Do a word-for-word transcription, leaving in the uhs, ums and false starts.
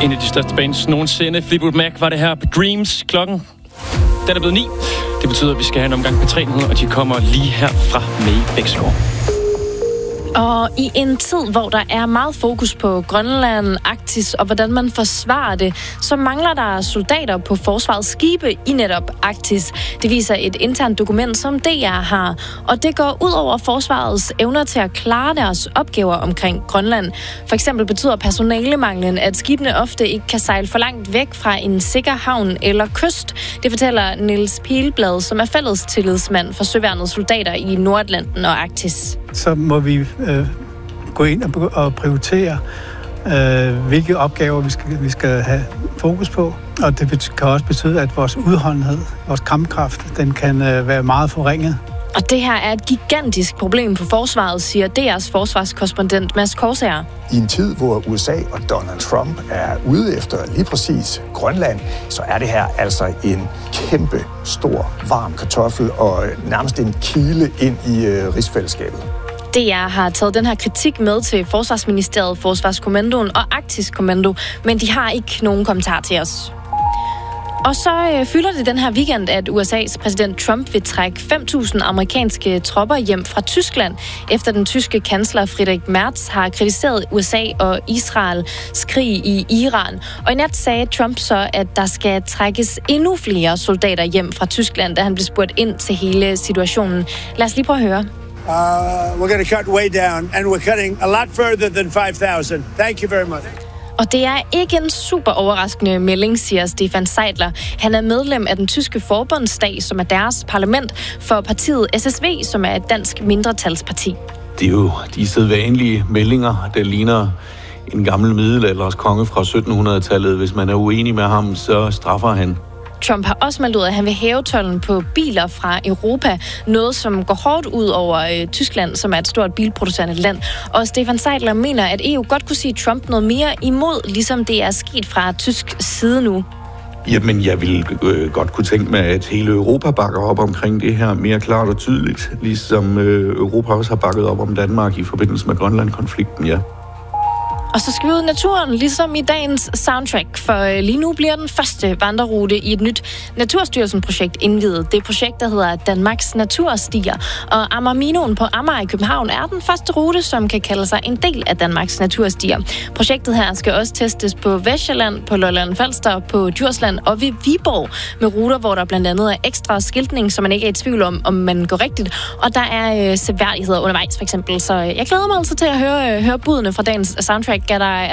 En af de største bands nogensinde. Fleetwood Mac var det her på Dreams. Klokken, den er blevet ni. Det betyder, at vi skal have en omgang med tre nyheder, og de kommer lige her fra May Bæksgaard. Og i en tid, hvor der er meget fokus på Grønland, Arktis og hvordan man forsvarer det, så mangler der soldater på forsvarets skibe i netop Arktis. Det viser et internt dokument, som D R har. Og det går ud over forsvarets evner til at klare deres opgaver omkring Grønland. For eksempel betyder personalemanglen, at skibene ofte ikke kan sejle for langt væk fra en sikker havn eller kyst. Det fortæller Niels Pilblad, som er fællestillidsmand for Søværnets soldater i Nordatlanten og Arktis. Så må vi øh, gå ind og, og prioritere, øh, hvilke opgaver vi skal, vi skal have fokus på. Og det kan også betyde, at vores udholdenhed, vores kampkraft, den kan øh, være meget forringet. Og det her er et gigantisk problem for forsvaret, siger D R's forsvarskorrespondent Mads Korsager. I en tid, hvor U S A og Donald Trump er ude efter lige præcis Grønland, så er det her altså en kæmpe, stor, varm kartoffel og nærmest en kile ind i øh, rigsfællesskabet. D R har taget den her kritik med til Forsvarsministeriet, Forsvarskommandoen og Arktisk Kommando, men de har ikke nogen kommentar til os. Og så øh, fylder det den her weekend, at U S A's præsident Trump vil trække fem tusind amerikanske tropper hjem fra Tyskland, efter den tyske kansler Friedrich Merz har kritiseret U S A og Israels krig i Iran. Og i nat sagde Trump så, at der skal trækkes endnu flere soldater hjem fra Tyskland, da han blev spurgt ind til hele situationen. Lad os lige prøve at høre. Uh, we're going to cut way down, and we're cutting a lot further than five thousand. Thank you very much. Og det er ikke en super overraskende melding, siger Stefan Seidler. Han er medlem af den tyske forbundsdag, som er deres parlament, for partiet S S V, som er et dansk mindretalsparti. Det er jo de sædvanlige meldinger, der ligner en gammel middelalders konge fra sytten hundrede-tallet. Hvis man er uenig med ham, så straffer han. Trump har også meldt ud, at han vil hæve tolden på biler fra Europa. Noget, som går hårdt ud over øh, Tyskland, som er et stort bilproducerende land. Og Stefan Seidler mener, at E U godt kunne sige Trump noget mere imod, ligesom det er sket fra tysk side nu. Jamen, jeg ville øh, godt kunne tænke mig, at hele Europa bakker op omkring det her mere klart og tydeligt. Ligesom øh, Europa også har bakket op om Danmark i forbindelse med Grønland-konflikten, ja. Og så skal vi ud i naturen, ligesom i dagens soundtrack, for lige nu bliver den første vandrerute i et nyt Naturstyrelsen-projekt indviet. Det projekt, der hedder Danmarks Naturstier, og Amarminoen på Amager i København er den første rute, som kan kalde sig en del af Danmarks Naturstier. Projektet her skal også testes på Vestsjælland, på Lolland Falster, på Djursland og ved Viborg, med ruter, hvor der blandt andet er ekstra skiltning, så man ikke er i tvivl om, om man går rigtigt. Og der er øh, seværdigheder undervejs, for eksempel. Så jeg glæder mig altså til at høre, øh, høre budene fra dagens soundtrack. Er der